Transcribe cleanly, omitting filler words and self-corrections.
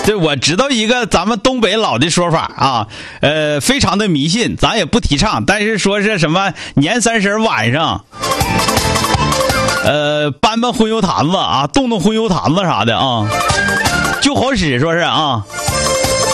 对，我知道一个咱们东北老的说法啊，非常的迷信，咱也不提倡，但是说是什么年30晚上，搬荤油坛子啊，动荤油坛子啥的啊，就好使，说是啊。